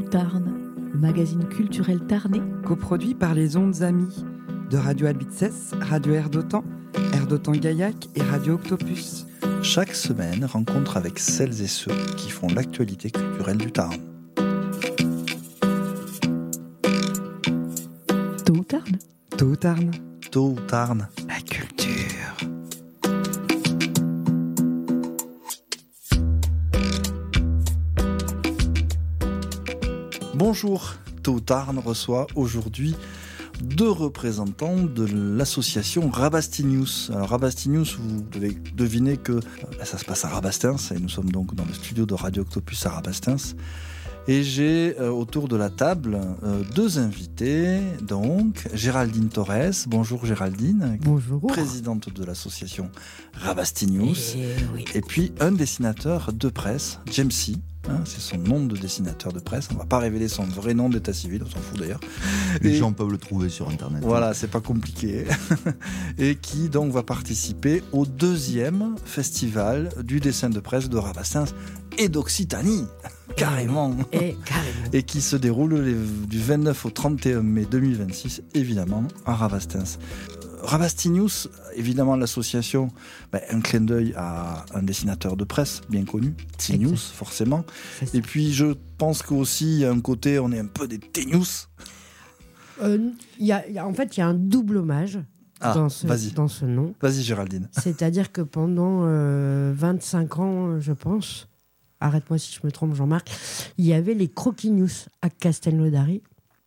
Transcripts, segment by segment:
Tarn, le magazine culturel tarnais. Coproduit par les Ondes Amies de Radio Albizès, Radio Air d'Otan Gaillac et Radio Octopus. Chaque semaine, rencontre avec celles et ceux qui font l'actualité culturelle du Tarn. Tôt ou Tarn. Tôt ou Tarn. Tôt ou Tarn. La culture. Bonjour, Tôt ou Tarn reçoit aujourd'hui deux représentants de l'association Rabastinius. Alors Rabastinius, vous devez deviner que ça se passe à Rabastens, et nous sommes donc dans le studio de Radio Octopus à Rabastens. Et j'ai autour de la table deux invités, donc Géraldine Torres. Bonjour Géraldine. Bonjour. Présidente de l'association Rabastinius. Et puis un dessinateur de presse, Jamesy. C'est son nom de dessinateur de presse. On ne va pas révéler son vrai nom d'état civil, on s'en fout d'ailleurs. Les gens peuvent le trouver sur Internet. Voilà, c'est pas compliqué. Et qui donc va participer au deuxième festival du dessin de presse de Rabastens et d'Occitanie. Carrément. Et qui se déroule du 29 au 31 mai 2026, évidemment, à Rabastens. Rabastinius, évidemment l'association, un clin d'œil à un dessinateur de presse bien connu, T-News forcément. Et puis je pense qu'aussi il y a un côté, on est un peu des T-News. En fait, il y a un double hommage dans ce nom. Vas-y Géraldine. C'est-à-dire que pendant 25 ans, je pense, arrête-moi si je me trompe Jean-Marc, il y avait les Croquis News à Castelnaudary.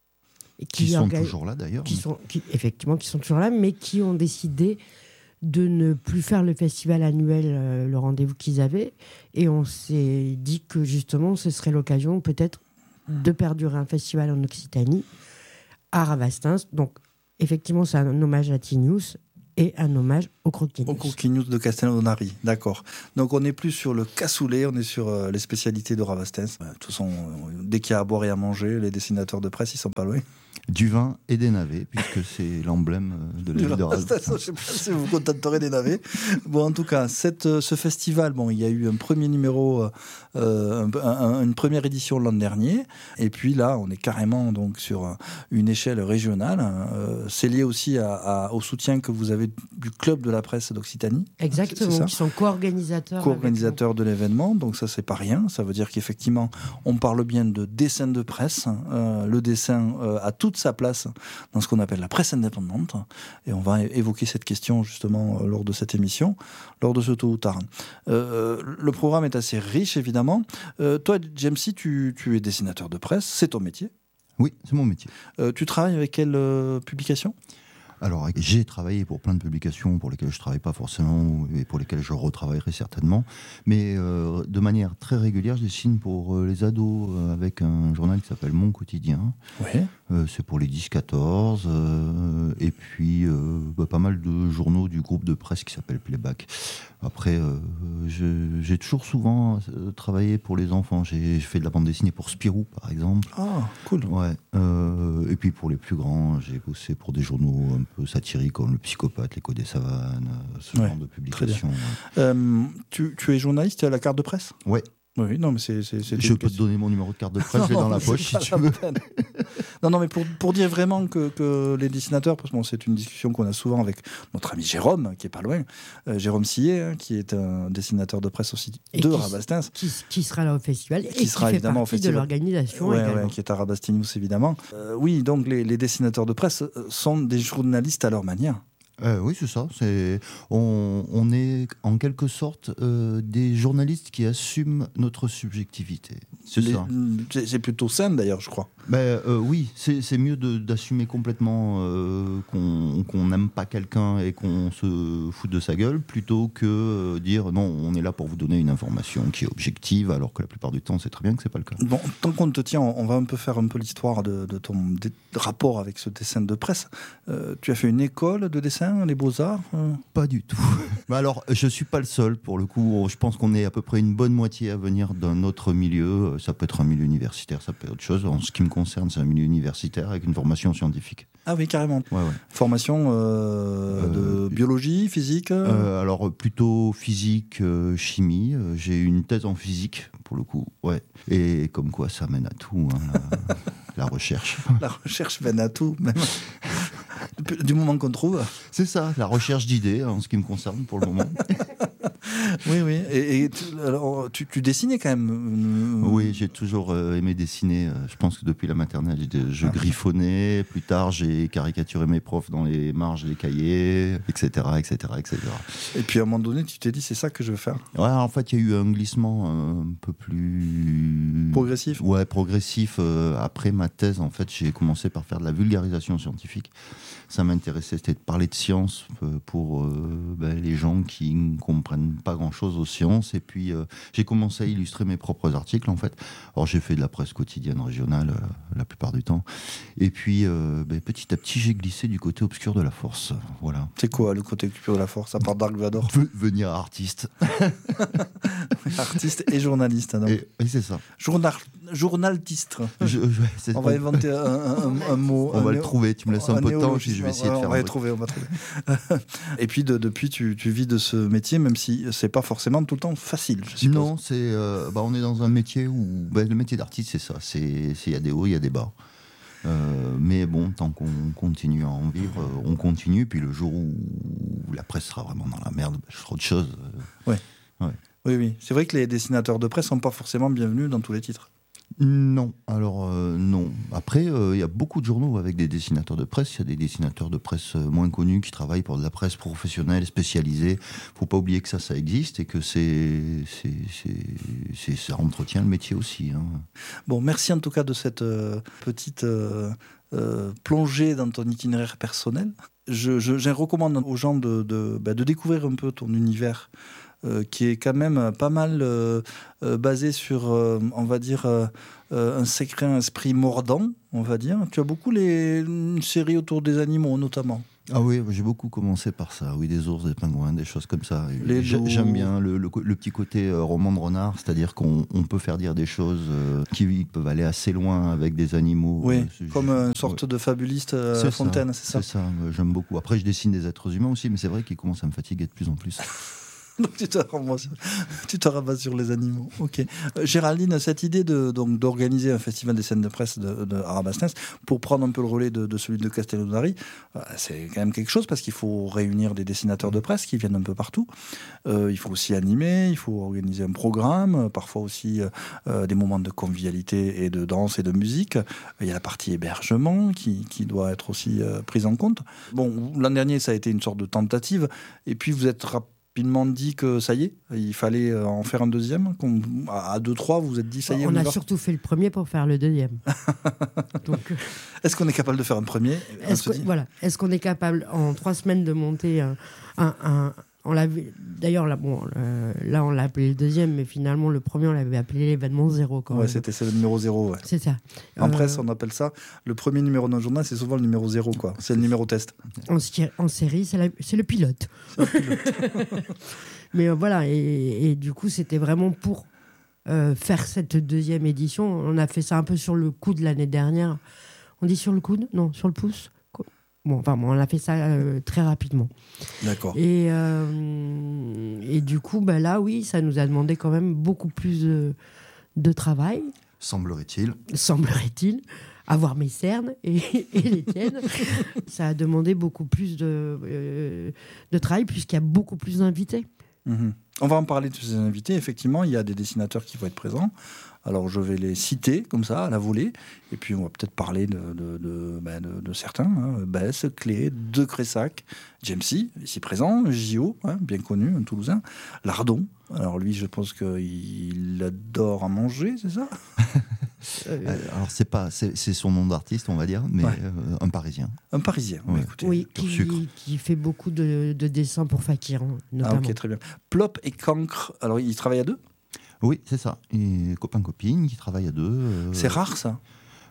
Qui sont toujours là d'ailleurs. Qui sont toujours là, mais qui ont décidé de ne plus faire le festival annuel, le rendez-vous qu'ils avaient. Et on s'est dit que justement, ce serait l'occasion peut-être de perdurer un festival en Occitanie, à Rabastens. Donc, effectivement, c'est un hommage à T-News et un hommage aux Croquis News. Aux Croquis News de Castelnaudary, d'accord. Donc on n'est plus sur le cassoulet, on est sur les spécialités de Rabastens. De toute façon, dès qu'il y a à boire et à manger, les dessinateurs de presse, ils sont pas loin. Du vin et des navets, puisque c'est l'emblème de la ville de Rabastens. Je ne sais pas si vous vous contenterez des navets. Bon, en tout cas, ce festival, il y a eu un premier numéro, une première édition l'an dernier, et puis là, on est carrément donc sur une échelle régionale. C'est lié aussi au soutien que vous avez du club de la presse d'Occitanie. Exactement, qui sont co-organisateurs de l'événement, donc ça c'est pas rien. Ça veut dire qu'effectivement, on parle bien de dessin de presse. Le dessin a toute sa place dans ce qu'on appelle la presse indépendante, et on va évoquer cette question justement lors de cette émission, lors de ce Tôt ou Tarn. Le programme est assez riche évidemment. Toi Jamesy, tu es dessinateur de presse, c'est ton métier? Oui, c'est mon métier. Tu travailles avec quelle publication? Alors, j'ai travaillé pour plein de publications pour lesquelles je ne travaille pas forcément et pour lesquelles je retravaillerai certainement. Mais de manière très régulière, je dessine pour les ados avec un journal qui s'appelle Mon Quotidien. Ouais. C'est pour les 10-14. Et puis, pas mal de journaux du groupe de presse qui s'appelle Playback. Après, j'ai toujours souvent travaillé pour les enfants. J'ai fait de la bande dessinée pour Spirou, par exemple. Ah, cool. Ouais. Et puis pour les plus grands, j'ai bossé pour des journaux un peu satiriques comme Le Psychopathe, L'Écho des Savanes, ce genre de publications. Tu es journaliste à la carte de presse? Ouais. Oui, non, mais c'est je peux te donner mon numéro de carte de presse, je l'ai dans la poche si tu veux. Non, mais pour dire vraiment que les dessinateurs, parce que c'est une discussion qu'on a souvent avec notre ami Jérôme, qui est pas loin, Jérôme Sillet, qui est un dessinateur de presse aussi de Rabastens. Qui sera là au festival et qui sera fait évidemment partie de l'organisation également. Qui est à Rabastinius évidemment. Oui, donc les dessinateurs de presse sont des journalistes à leur manière. Oui, c'est ça. On est en quelque sorte des journalistes qui assument notre subjectivité. C'est plutôt sain d'ailleurs, je crois. Oui, c'est mieux d'assumer complètement qu'on n'aime pas quelqu'un et qu'on se fout de sa gueule, plutôt que dire non, on est là pour vous donner une information qui est objective, alors que la plupart du temps, c'est très bien que c'est pas le cas. Bon, tant qu'on te tient, on va faire un peu l'histoire de ton rapport avec ce dessin de presse. Tu as fait une école de dessin rien, les beaux-arts Pas du tout. Alors, je ne suis pas le seul, pour le coup. Je pense qu'on est à peu près une bonne moitié à venir d'un autre milieu. Ça peut être un milieu universitaire, ça peut être autre chose. En ce qui me concerne, c'est un milieu universitaire avec une formation scientifique. Ah oui, carrément. Ouais. Formation de biologie, physique Alors, plutôt physique, chimie. J'ai une thèse en physique, pour le coup. Ouais. Et comme quoi, ça mène à tout, hein, la recherche. La recherche mène à tout, même. Du moment qu'on trouve. C'est ça, la recherche d'idées, en ce qui me concerne, pour le moment. Oui. Et alors, tu dessinais quand même Oui, j'ai toujours aimé dessiner. Je pense que depuis la maternelle, je griffonnais. Plus tard, j'ai caricaturé mes profs dans les marges des cahiers, etc. Et puis à un moment donné, tu t'es dit, c'est ça que je veux faire. Ouais, en fait, il y a eu un glissement un peu plus... Progressif. Ouais, progressif. Après ma thèse, en fait, j'ai commencé par faire de la vulgarisation scientifique. Ça m'intéressait, c'était de parler de science pour les gens qui ne comprennent pas grand-chose aux sciences. Et puis, j'ai commencé à illustrer mes propres articles, en fait. Alors, j'ai fait de la presse quotidienne régionale la plupart du temps. Et puis, petit à petit, j'ai glissé du côté obscur de la force. Voilà. C'est quoi le côté obscur de la force, à part Dark Vador Venir artiste. Artiste et journaliste. Oui, c'est ça. Journaltiste. On va bon. Inventer un mot. On va le trouver. Tu me laisses un peu de temps, puis je vais essayer de faire on va trouver. Et puis, depuis, tu vis de ce métier, même si c'est pas forcément tout le temps facile, je suppose. Non, on est dans un métier où... le métier d'artiste, c'est ça. Il y a des hauts, il y a des bas. Mais bon, tant qu'on continue à en vivre, on continue. Puis le jour où la presse sera vraiment dans la merde, je ferai autre chose. Ouais. Oui. C'est vrai que les dessinateurs de presse sont pas forcément bienvenus dans tous les titres. Non, alors non. Après, il y a beaucoup de journaux avec des dessinateurs de presse. Il y a des dessinateurs de presse moins connus qui travaillent pour de la presse professionnelle, spécialisée. Faut pas oublier que ça existe et que ça entretient le métier aussi. Hein. Bon, merci en tout cas de cette petite plongée dans ton itinéraire personnel. Je recommande aux gens de découvrir un peu ton univers. Qui est quand même pas mal basé sur, on va dire, un secret esprit mordant, on va dire. Tu as beaucoup une série autour des animaux, notamment. Ah oui, j'ai beaucoup commencé par ça. Oui, des ours, des pingouins, des choses comme ça. J'aime bien le petit côté roman de renard, c'est-à-dire qu'on peut faire dire des choses qui peuvent aller assez loin avec des animaux. Oui, comme une sorte de fabuliste Fontaine, c'est ça. C'est ça, j'aime beaucoup. Après, je dessine des êtres humains aussi, mais c'est vrai qu'ils commencent à me fatiguer de plus en plus. Donc tu te rabats sur les animaux. Ok. Géraldine, cette idée d'organiser un festival des scènes de presse de Arabastens pour prendre un peu le relais de celui de Castellodari, c'est quand même quelque chose parce qu'il faut réunir des dessinateurs de presse qui viennent un peu partout. Il faut aussi animer, il faut organiser un programme, parfois aussi des moments de convivialité et de danse et de musique. Il y a la partie hébergement qui doit être aussi prise en compte. Bon, l'an dernier, ça a été une sorte de tentative et puis vous êtes rapidement dit que ça y est, il fallait en faire un deuxième. À 2-3, vous vous êtes dit ça y est. On a surtout fait le premier pour faire le deuxième. Donc, est-ce qu'on est capable de faire un premier ? Est-ce qu'on est capable en 3 semaines de monter on l'avait, d'ailleurs, là, on l'a appelé le deuxième, mais finalement, le premier, on l'avait appelé l'événement 0. C'est le numéro 0. Ouais. C'est ça. En presse, on appelle ça le premier numéro d'un journal, c'est souvent le numéro 0. C'est le numéro test. En série, c'est le pilote. Mais voilà, et du coup, c'était vraiment pour faire cette deuxième édition. On a fait ça un peu sur le coude l'année dernière. On dit sur le coude ? Non, sur le pouce ? On a fait ça très rapidement. D'accord. Et du coup, là, oui, ça nous a demandé quand même beaucoup plus de travail. Semblerait-il. Avoir mes cernes et les tiennes. Ça a demandé beaucoup plus de travail puisqu'il y a beaucoup plus d'invités. Mmh. On va en parler de ces invités. Effectivement, il y a des dessinateurs qui vont être présents. Alors, je vais les citer comme ça, à la volée. Et puis, on va peut-être parler de certains. Bess, Clé, De Cressac, Jamesy, ici présent, Gio, bien connu, un Toulousain. Lardon. Alors, lui, je pense qu'il adore à manger, c'est ça ? Alors, c'est son nom d'artiste, on va dire, mais un Parisien. Un Parisien, écoutez. Oui, qui fait beaucoup de dessins pour Fakir, notamment. Ah, ok, très bien. Plop et Cancre, alors, ils travaillent à deux ? Oui, c'est ça. Et copain-copine qui travaillent à deux. C'est rare, ça ?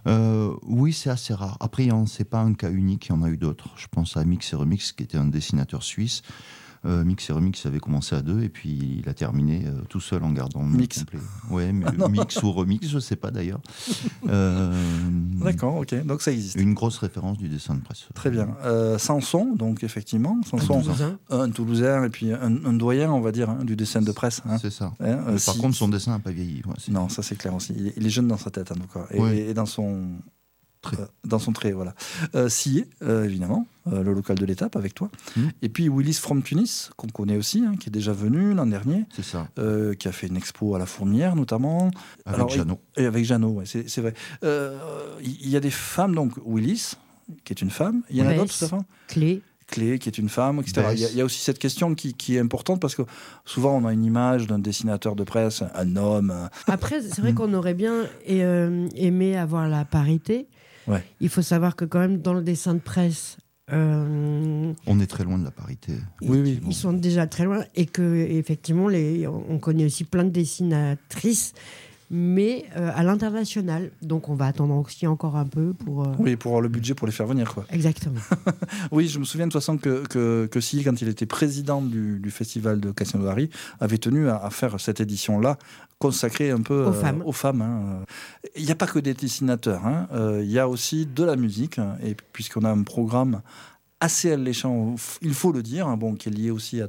Oui, c'est assez rare. Après, c'est pas un cas unique, il y en a eu d'autres. Je pense à Mix et Remix, qui était un dessinateur suisse. Mix et Remix avait commencé à 2 et puis il a terminé tout seul en gardant le nom complet. Ouais, mais Mix ou Remix, je sais pas d'ailleurs. D'accord, ok, donc ça existe. Une grosse référence du dessin de presse. Très bien. Sanson, donc effectivement, Sanson, un Toulousain et puis un doyen, on va dire, du dessin de presse. C'est ça. Par contre, son dessin n'a pas vieilli. Ouais, non, ça c'est clair aussi. Il est jeune dans sa tête en tout cas, et dans son trait, voilà. Sillé, évidemment, le local de l'étape avec toi. Et puis Willis from Tunis, qu'on connaît aussi, qui est déjà venu l'an dernier. C'est ça. Qui a fait une expo à la Fourmière, notamment. Avec Jeannot. Et avec Jeannot, ouais, c'est vrai. Il y a des femmes, donc Willis, qui est une femme. Il y en a d'autres, Stéphane ? Clé, qui est une femme, etc. Il y a aussi cette question qui est importante parce que souvent on a une image d'un dessinateur de presse, un homme. Après, c'est vrai qu'on aurait bien aimé avoir la parité. Ouais. Il faut savoir que quand même dans le dessin de presse, on est très loin de la parité. Oui. Ils sont déjà très loin et que effectivement, on connaît aussi plein de dessinatrices, mais à l'international. Donc on va attendre aussi encore un peu pour. Oui, pour avoir le budget pour les faire venir, quoi. Exactement. Oui, je me souviens de toute façon que Sillé, quand il était président du festival de Cassino-Dari, avait tenu à faire cette édition-là consacrée un peu aux femmes. Il n'y a pas que des dessinateurs, il y a aussi de la musique, et puisqu'on a un programme assez alléchant, il faut le dire, qui est lié aussi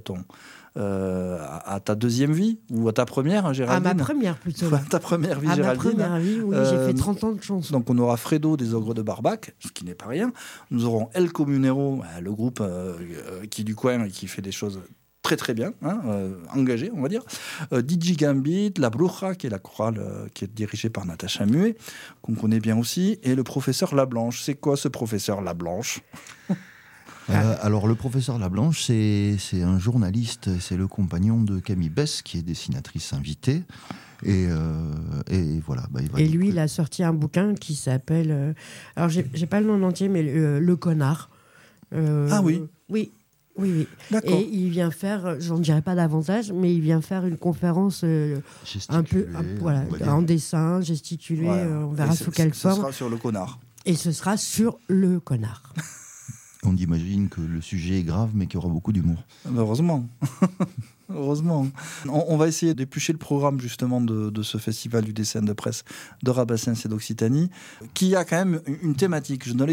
à ta deuxième vie ou à ta première, Géraldine. À ma première, plutôt. À ta première vie, Géraldine. Ma première vie, oui, j'ai fait 30 ans de chansons. Donc on aura Fredo des Ogres de Barbac, ce qui n'est pas rien. Nous aurons El Comunero, le groupe qui est du coin et qui fait des choses très très bien, engagé, on va dire. DJ Gambit, La Bruja, qui est la chorale qui est dirigée par Natacha Muet, qu'on connaît bien aussi, et le professeur Lablanche. C'est quoi ce professeur Lablanche ? Alors le professeur Lablanche, c'est un journaliste, c'est le compagnon de Camille Bess, qui est dessinatrice invitée. Et voilà. Et lui, il a sorti un bouquin qui s'appelle... alors, j'ai pas le nom entier, mais Le Connard. Ah oui. Oui. D'accord. Et il vient faire, j'en dirai pas davantage, mais il vient faire une conférence un peu en dessin, gesticulé, on verra sous quelle forme. Ce sera sur le connard. Et ce sera sur le connard. On imagine que le sujet est grave, mais qu'il y aura beaucoup d'humour. Heureusement. Heureusement. On va essayer d'éplucher le programme justement de ce festival du dessin de presse de Rabassens et d'Occitanie, qui a quand même une thématique. Je ne l'ai